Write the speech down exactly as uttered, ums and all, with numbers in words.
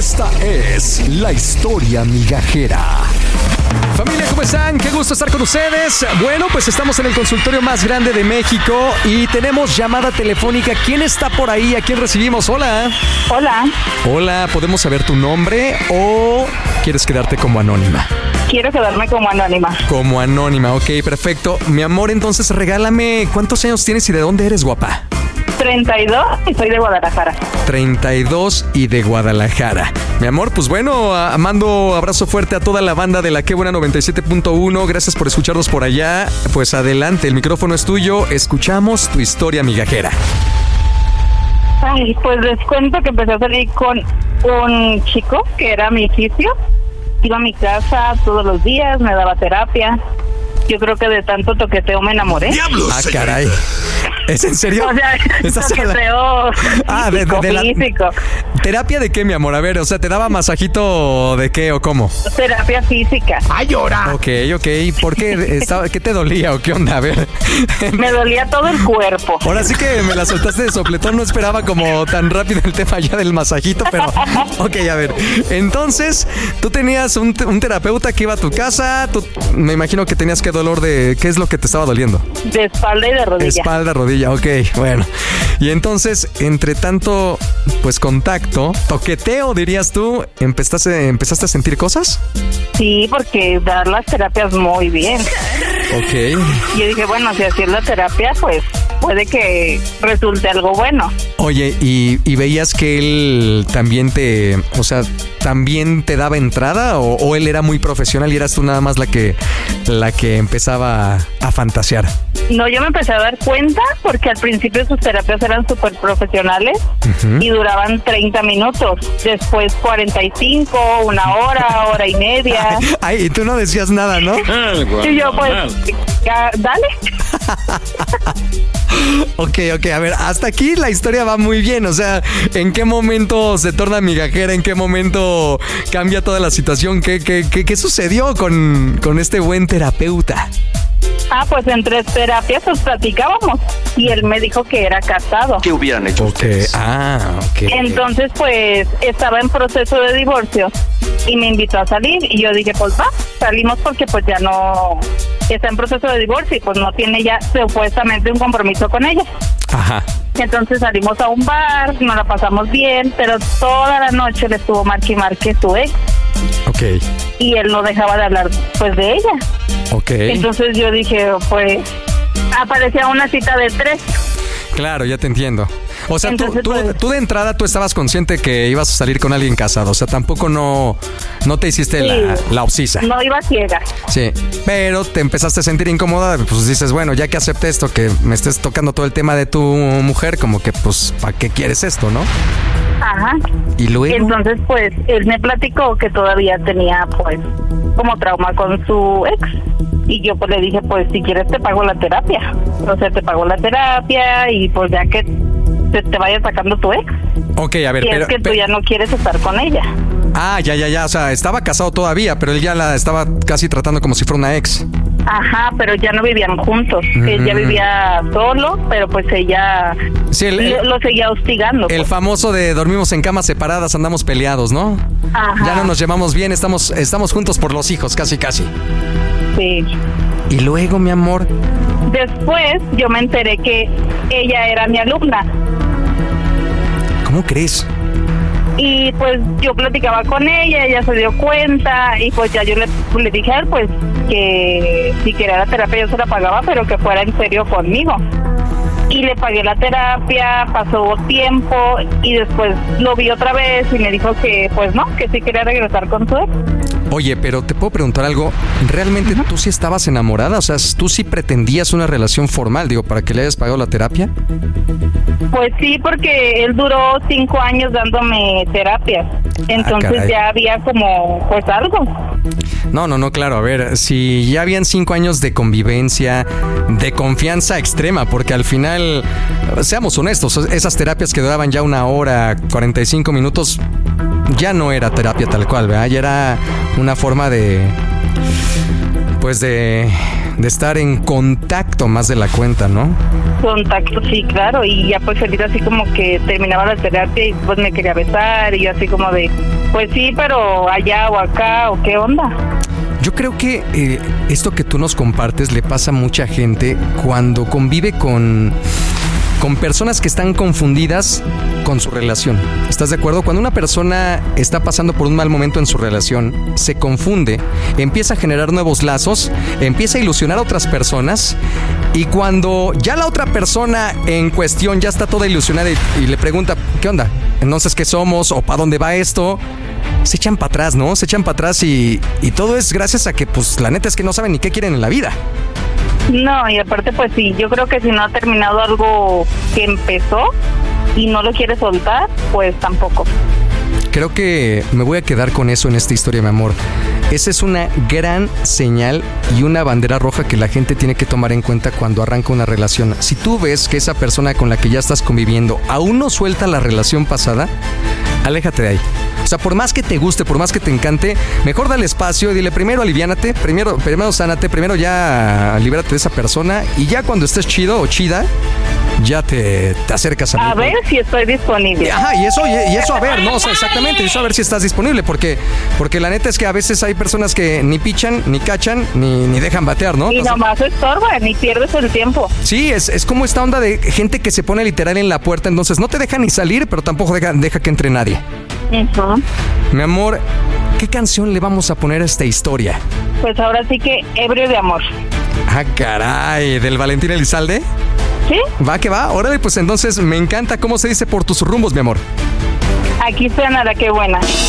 Esta es la historia migajera. Familia, ¿cómo están? Qué gusto estar con ustedes. Bueno, pues estamos en el consultorio más grande de México y tenemos llamada telefónica. ¿Quién está por ahí? ¿A quién recibimos? Hola. Hola. Hola, ¿podemos saber tu nombre o quieres quedarte como anónima? Quiero quedarme como anónima. Como anónima, ok, perfecto. Mi amor, entonces regálame, ¿cuántos años tienes y de dónde eres, guapa? treinta y dos y soy de Guadalajara. treinta y dos y de Guadalajara. Mi amor, pues bueno, a- mando abrazo fuerte a toda la banda de la Qué Buena noventa y siete punto uno. Gracias por escucharnos por allá. Pues adelante, el micrófono es tuyo. Escuchamos tu historia migajera. Ay, pues les cuento que empecé a salir con un chico que era mi fisio. Iba a mi casa todos los días, me daba terapia. Yo creo que de tanto toqueteo me enamoré. Ah, caray. ¿Es en serio? O sea, ¿Estás toqueteo Ah, de- de- físico, de la- físico. ¿Terapia de qué, mi amor? A ver, o sea, ¿te daba masajito de qué o cómo? Terapia física. ¡Ay, llora! Ok, ok. ¿Por qué? Estaba- ¿Qué te dolía o qué onda? A ver. Me dolía todo el cuerpo. Ahora sí que me la soltaste de sopletón, no esperaba como tan rápido el tema ya del masajito, pero ok, a ver. Entonces, tú tenías un, te- un terapeuta que iba a tu casa, tú, me imagino que tenías que dolor de... ¿Qué es lo que te estaba doliendo? De espalda y de rodilla. Espalda, rodilla, ok, bueno. Y entonces, entre tanto, pues contacto, toqueteo, dirías tú, ¿empezaste, empezaste a sentir cosas? Sí, porque dar las terapias muy bien. Ok. Y yo dije, bueno, si así es la terapia, pues puede que resulte algo bueno. Oye, ¿y, y veías que él también te, o sea, también te daba entrada o, o él era muy profesional y eras tú nada más la que, la que empezaba a fantasear? No, yo me empecé a dar cuenta porque al principio sus terapias eran súper profesionales y duraban treinta minutos. Después cuarenta y cinco, una hora, hora y media. Ay, y tú no decías nada, ¿no? Y yo, pues, ya, dale. Ok, ok, a ver, hasta aquí la historia va muy bien, o sea, ¿en qué momento se torna migajera? ¿En qué momento cambia toda la situación? ¿Qué, qué, qué, qué sucedió con, con este buen terapeuta? Ah, pues entre terapias pues platicábamos y él me dijo que era casado. ¿Qué hubieran hecho Ok, ustedes? ah, ok. Entonces, pues, estaba en proceso de divorcio y me invitó a salir y yo dije, pues va, salimos porque pues ya no está en proceso de divorcio y pues no tiene ya supuestamente un compromiso con ella. Ajá. Entonces salimos a un bar, nos la pasamos bien, pero toda la noche le estuvo marque y marque su ex Ok, y él no dejaba de hablar pues de ella. ok. Entonces yo dije, pues, aparecía una cita de tres. Claro, ya te entiendo. O sea, tú, Entonces, tú, pues- tú de entrada tú estabas consciente que ibas a salir con alguien casado. O sea, tampoco no, no te hiciste la, Sí. la obsisa. No iba ciega. Sí, pero te empezaste a sentir incómoda. Pues dices, bueno, ya que acepté esto, que me estés tocando todo el tema de tu mujer, como que pues, ¿para qué quieres esto, no? Ajá. Y luego... Entonces, pues, él me platicó que todavía tenía, pues, como trauma con su ex. Y yo, pues, le dije, pues, si quieres te pago la terapia. O sea, te pago la terapia y, pues, ya que te, te vaya sacando tu ex. Ok, a ver, Si pero... es que tú pe- ya no quieres estar con ella. Ah, ya, ya, ya. O sea, estaba casado todavía, pero él ya la estaba casi tratando como si fuera una ex. Ajá, pero ya no vivían juntos. Él ya Mm. vivía solo, pero pues ella Sí, el, le- el, lo seguía hostigando. el pues. famoso de dormimos en camas separadas, andamos peleados, ¿no? Ajá. Ya no nos llevamos bien, estamos, estamos juntos por los hijos, casi, casi. Sí. Y luego, mi amor... Después yo me enteré que ella era mi alumna. ¿Cómo crees? Y pues yo platicaba con ella, ella se dio cuenta y pues ya yo le, le dije a él pues que si quería la terapia yo se la pagaba, pero que fuera en serio conmigo. Y le pagué la terapia, pasó tiempo y después lo vi otra vez y me dijo que pues no, que sí quería regresar con su ex. Oye, pero te puedo preguntar algo. ¿Realmente tú sí estabas enamorada? O sea, ¿tú sí pretendías una relación formal, digo, para que le hayas pagado la terapia? Pues sí, porque él duró cinco años dándome terapias. Entonces caray. ya había como pues algo. No, no, no, claro. A ver, si ya habían cinco años de convivencia, de confianza extrema, porque al final, seamos honestos, esas terapias que duraban ya una hora, cuarenta y cinco minutos, ya no era terapia tal cual, ¿verdad? Ya era una forma de... pues de, de estar en contacto más de la cuenta, ¿no? Contacto, sí, claro, y ya pues ahorita así como que terminaba la terapia y pues me quería besar y yo así como de, pues sí, pero allá o acá o qué onda. Yo creo que eh, esto que tú nos compartes le pasa a mucha gente cuando convive con, con personas que están confundidas con su relación. ¿Estás de acuerdo? Cuando una persona está pasando por un mal momento en su relación, se confunde, empieza a generar nuevos lazos, empieza a ilusionar a otras personas, y cuando ya la otra persona en cuestión ya está toda ilusionada y, y le pregunta, ¿qué onda? Entonces, ¿qué somos? ¿O para dónde va esto? Se echan para atrás, ¿no? Se echan para atrás y, y todo es gracias a que, pues, la neta es que no saben ni qué quieren en la vida. No, y aparte pues sí, yo creo que si no ha terminado algo que empezó y no lo quiere soltar, pues tampoco. Creo que me voy a quedar con eso en esta historia, mi amor. Esa es una gran señal y una bandera roja que la gente tiene que tomar en cuenta cuando arranca una relación. Si tú ves que esa persona con la que ya estás conviviendo aún no suelta la relación pasada, aléjate de ahí. O sea, por más que te guste, por más que te encante, mejor dale espacio y dile primero aliviánate, primero, primero sánate, primero ya libérate de esa persona y ya cuando estés chido o chida, ya te, te acercas a mí. A ver si estoy disponible. Ajá, y eso, y, y eso a ver, ¿no? O sea, exactamente, eso a ver si estás disponible, porque, porque la neta es que a veces hay personas que ni pichan, ni cachan, ni, ni dejan batear, ¿no? Y Entonces, nomás estorba, ni pierdes el tiempo. sí, es, es como esta onda de gente que se pone literal en la puerta, entonces no te deja ni salir, pero tampoco deja, deja que entre nadie. Uh-huh. Mi amor, ¿qué canción le vamos a poner a esta historia? Pues ahora sí que ebrio de amor. Ah, caray, ¿del Valentín Elizalde? ¿Sí? Va que va, órale, pues entonces me encanta cómo se dice por tus rumbos, mi amor. Aquí suena la que buena.